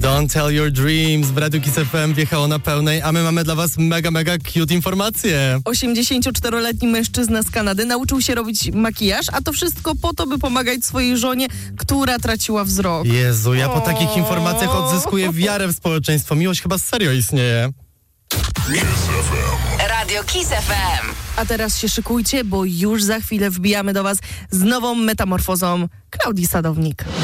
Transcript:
Don't Tell Your Dreams w Radiu Kiss FM wjechało na pełnej, a my mamy dla was mega cute informacje. 84-letni mężczyzna z Kanady nauczył się robić makijaż, a to wszystko po to, by pomagać swojej żonie, która traciła wzrok. Jezu, ja po takich informacjach odzyskuję wiarę w społeczeństwo. Miłość chyba serio istnieje. Radio Kiss FM. A teraz się szykujcie, bo już za chwilę wbijamy do was z nową metamorfozą Klaudii Sadownik.